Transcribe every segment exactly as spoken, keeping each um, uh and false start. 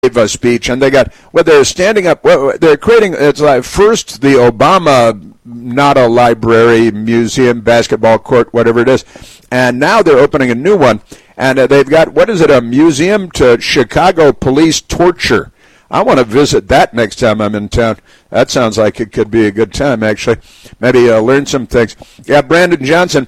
a speech, and they got well. They're standing up. Well, they're creating. It's like first the Obama, not a library, museum, basketball court, whatever it is, and now they're opening a new one, and uh, they've got what is it? A museum to Chicago police torture. I want to visit that next time I'm in town. That sounds like it could be a good time, actually. Maybe uh, learn some things. Yeah, Brandon Johnson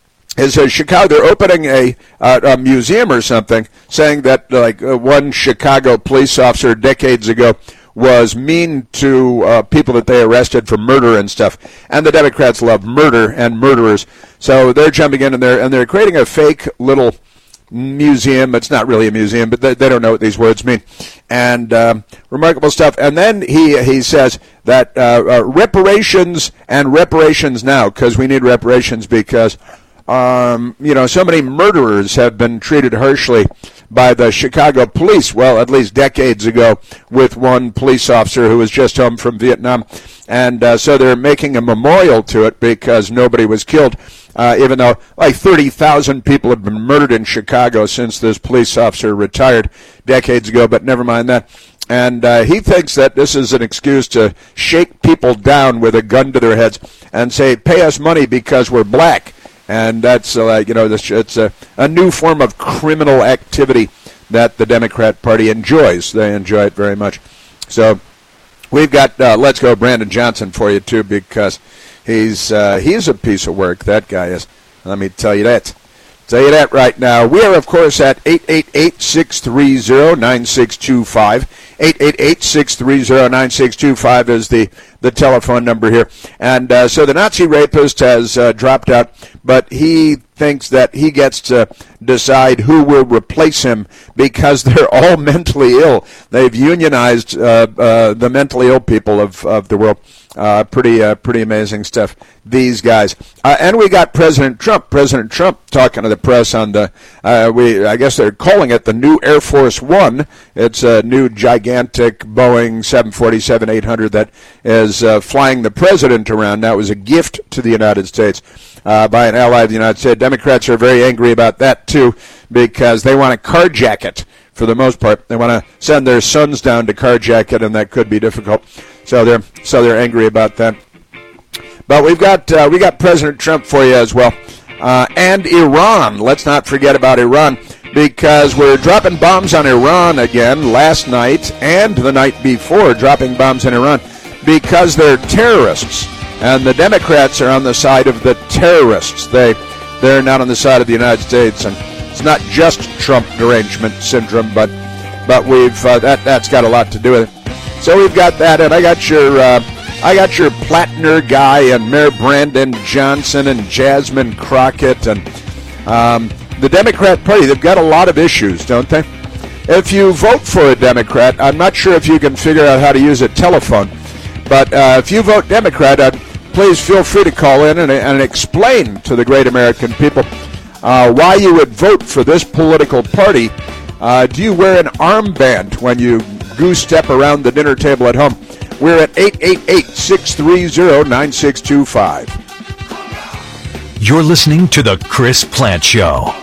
is uh, Chicago. They're opening a, uh, a museum or something, saying that like uh, one Chicago police officer decades ago was mean to uh, people that they arrested for murder and stuff. And the Democrats love murder and murderers, so they're jumping in and they're and they're creating a fake little museum. It's not really a museum, but they, they don't know what these words mean. And um, remarkable stuff. And then he he says that uh, uh, reparations and reparations now, because we need reparations because. Um, you know, so many murderers have been treated harshly by the Chicago police, well, at least decades ago, with one police officer who was just home from Vietnam. And uh, so they're making a memorial to it because nobody was killed, uh, even though like thirty thousand people have been murdered in Chicago since this police officer retired decades ago, but never mind that. And uh, he thinks that this is an excuse to shake people down with a gun to their heads and say, pay us money because we're black. And that's, uh, you know, it's a, a new form of criminal activity that the Democrat Party enjoys. They enjoy it very much. So we've got uh, Let's Go Brandon Johnson for you, too, because he's uh, he's a piece of work, that guy is. Let me tell you that. Tell you that right now. We are, of course, at eight eight eight, six three zero, nine six two five. eight eight eight, six three zero, nine six two five is the, the telephone number here. And uh, so the Nazi rapist has uh, dropped out, but he thinks that he gets to decide who will replace him because they're all mentally ill. They've unionized uh, uh, the mentally ill people of, of the world. Uh, pretty uh, pretty amazing stuff, these guys. Uh, and we got President Trump. President Trump talking to the press on the, uh, we I guess they're calling it the new Air Force One. It's a new gigantic Boeing seven forty-seven eight hundred that is uh, flying the president around. That was a gift to the United States uh, by an ally of the United States. Democrats are very angry about that, too, because they want to carjack it. For the most part, they want to send their sons down to carjack it, and that could be difficult. So they're so they're angry about that. But we've got uh, we got President Trump for you as well, uh, and Iran. Let's not forget about Iran because we're dropping bombs on Iran again last night and the night before, dropping bombs in Iran because they're terrorists, and the Democrats are on the side of the terrorists. They they're not on the side of the United States, and it's not just Trump derangement syndrome, but but we've uh, that that's got a lot to do with it. So we've got that, and I got your uh, I got your Plattner guy and Mayor Brandon Johnson and Jasmine Crockett and um, the Democrat Party. They've got a lot of issues, don't they? If you vote for a Democrat, I'm not sure if you can figure out how to use a telephone, but uh, if you vote Democrat, uh, please feel free to call in and, and explain to the great American people uh, why you would vote for this political party. Uh, do you wear an armband when you goose step around the dinner table at home? We're at eight eight eight, six three zero, nine six two five. You're listening to The Chris Plante Show.